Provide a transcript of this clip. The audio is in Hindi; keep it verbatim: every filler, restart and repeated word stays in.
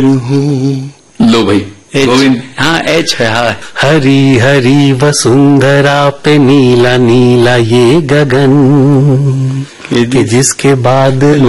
लो भाई गोविंद। हाँ एच है। हाँ हरी हरी वसुंधरा पे नीला नीला ये गगन, कि जिसके बाद